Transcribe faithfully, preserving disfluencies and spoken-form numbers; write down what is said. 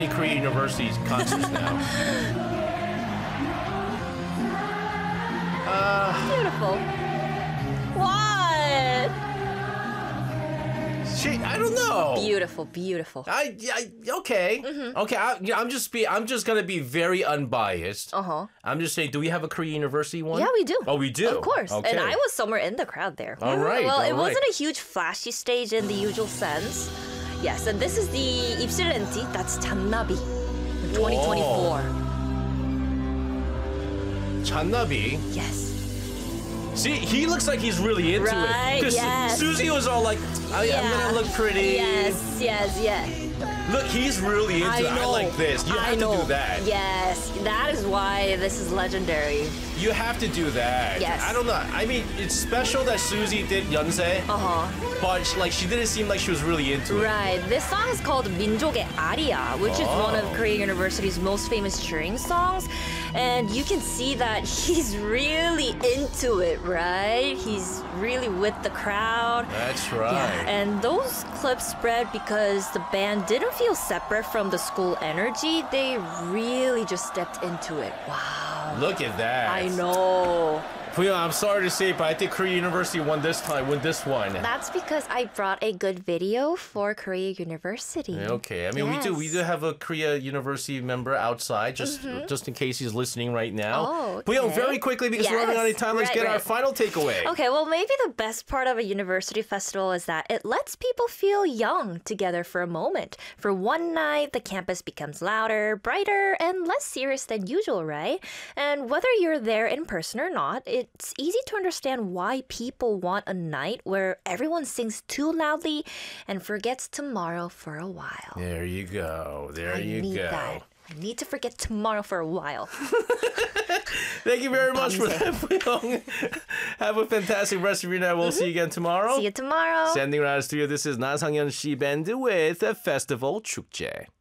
Korea University's concerts now. uh, Beautiful. What? she, I don't know. Beautiful, beautiful. I, I okay, mm-hmm. okay. I, I'm just be. I'm just gonna be very unbiased. Uh huh. I'm just saying. Do we have a Korea University one? Yeah, we do. Oh, we do. Of course. Okay. And I was somewhere in the crowd there. All right. Well, all it right. wasn't a huge flashy stage in the usual sense. Yes, and this is the 입술렌티. That's 잔나비, twenty twenty-four. 잔나비. Yes. See, he looks like he's really into Right, it. Because yes. Susie was all like, I, Yeah. I'm gonna look pretty. Yes, yes, yes. Look, he's really into I it. know. I like this. You I have know. to do that. Yes, that is why this is legendary. You have to do that. Yes. I don't know. I mean, it's special that Susie did Yeonse, Uh huh. but she, like she didn't seem like she was really into it. Right. This song is called 민족의 아리아, which is one of Oh. Korea University's most famous cheering songs. And you can see that he's really into it, right? He's really with the crowd. That's right. Yeah, and those clips spread because the band didn't feel separate from the school energy. They really just stepped into it. Wow. Look at that. I know. Puyong, I'm sorry to say, but I think Korea University won this time. Won this one. That's because I brought a good video for Korea University. Okay, I mean we do we do Yes. have a Korea University member outside just just in case he's listening right now. Oh, Puyong, okay. very quickly because we're running out of Yes, time. Let's right, get our right. final takeaway. Okay, well, maybe the best part of a university festival is that it lets people feel young together for a moment. For one night, the campus becomes louder, brighter, and less serious than usual, right? And whether you're there in person or not, it's easy to understand why people want a night where everyone sings too loudly and forgets tomorrow for a while. There you go. There I you need go. that. I need to forget tomorrow for a while. Thank you very much for 밤새. that, Puyong. Have a fantastic rest of your night. We'll see you again tomorrow. See you tomorrow. Sending around the studio, this is 나상현 씨 Band with the Festival 축제.